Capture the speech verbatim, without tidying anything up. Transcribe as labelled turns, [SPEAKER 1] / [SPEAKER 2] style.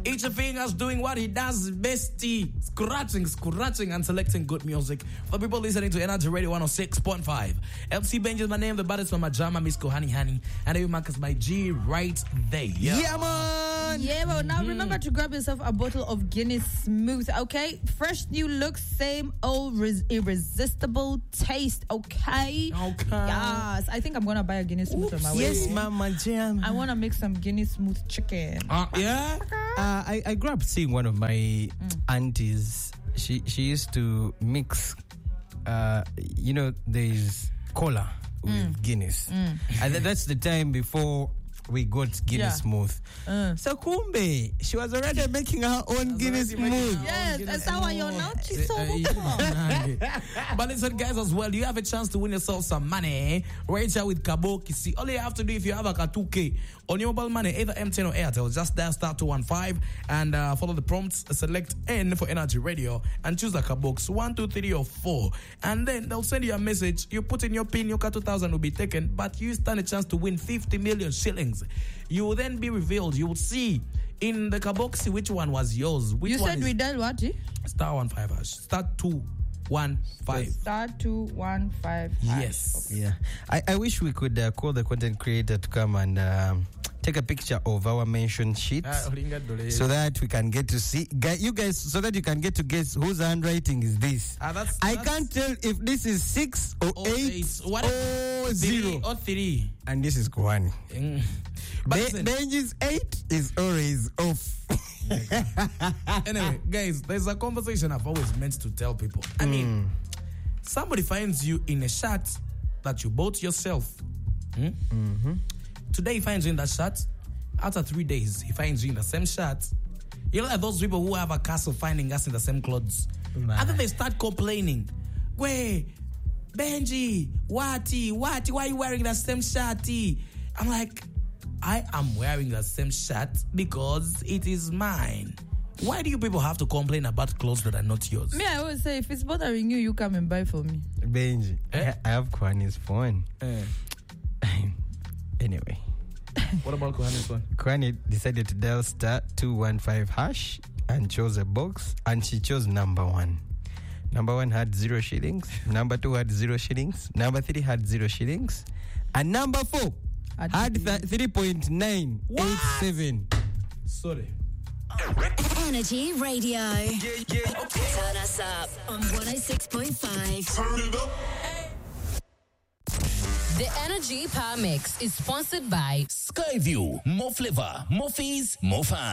[SPEAKER 1] Each fingers doing what he does best, scratching, scratching, and selecting good music. For people listening to Energy Radio one oh six point five. M C Benji is my name, the baddest from my drama, Miss Kohani Honey. And every mark is my G right there. Yeah,
[SPEAKER 2] yeah man!
[SPEAKER 3] Yeah, well, now mm. remember to grab yourself a bottle of Guinness Smooth, okay? Fresh new look, same old res- irresistible taste, okay?
[SPEAKER 1] Okay.
[SPEAKER 3] Yes, I think I'm going to buy a Guinness Smooth on my way.
[SPEAKER 2] Yes, Mama Jam.
[SPEAKER 3] I want to make some Guinness Smooth chicken.
[SPEAKER 1] Uh, yeah?
[SPEAKER 2] Uh, I, I grew up seeing one of my mm. aunties. She she used to mix, uh, you know, there's cola with mm. Guinness. Mm. And that's the time before we got Guinness yeah. Smooth. Uh. So Kumbe, she was already making her own Guinness Smooth.
[SPEAKER 3] Yes, that's how I know. She's so
[SPEAKER 1] But listen, guys, as well, you have a chance to win yourself some money. Right here with Kaboki. See, all you have to do if you have like a two K on your mobile money, either M T N or Airtel, just dial star two one five and uh, follow the prompts. Select N for Energy Radio and choose like a box one, two, three, or four. And then they'll send you a message. You put in your pin, your car two thousand will be taken, but you stand a chance to win fifty million shillings. You will then be revealed. You will see in the Kaboxi which one was yours. Which
[SPEAKER 3] you
[SPEAKER 1] one
[SPEAKER 3] said we dial what? Eh?
[SPEAKER 1] Star one five hash. Star two one five.
[SPEAKER 3] Star two one five.
[SPEAKER 1] Yes.
[SPEAKER 2] Okay. Yeah. I, I wish we could uh, call the content creator to come and um, take a picture of our mention sheets uh, so that we can get to see you guys, so that you can get to guess whose handwriting is this. Uh, that's, I that's can't tell if this is six or, or eight, eight what or zero
[SPEAKER 1] or three.
[SPEAKER 2] And this is Kwani.
[SPEAKER 1] Mm.
[SPEAKER 2] Be- Benji's eight is always off.
[SPEAKER 1] Anyway, guys, there's a conversation I've always meant to tell people. I mm. mean, somebody finds you in a shirt that you bought yourself. Hmm?
[SPEAKER 2] Mm-hmm.
[SPEAKER 1] Today he finds you in that shirt. After three days, he finds you in the same shirt. You know, like those people who have a castle finding us in the same clothes. Man. And then they start complaining. Wait, Benji, Wati, Wati, why are you wearing the same shirt? I'm like, I am wearing the same shirt because it is mine. Why do you people have to complain about clothes that are not yours?
[SPEAKER 3] Me, I always say, if it's bothering you, you come and buy for me.
[SPEAKER 2] Benji, eh? I have Kwani's phone.
[SPEAKER 1] Eh.
[SPEAKER 2] Anyway.
[SPEAKER 1] What about Kwani's phone?
[SPEAKER 2] Kwani decided to dial star two one five hash and chose a box, and she chose number one. Number one had zero shillings. Number two had zero shillings. Number three had zero shillings. And number four had th- three point nine eight seven.
[SPEAKER 1] Sorry.
[SPEAKER 4] Energy Radio.
[SPEAKER 1] Yeah, yeah.
[SPEAKER 4] Okay. Turn us up on one oh six point five.
[SPEAKER 1] Turn it up.
[SPEAKER 5] The Energy Power Mix is sponsored by
[SPEAKER 6] Skyview. More flavor, more fees, more fun.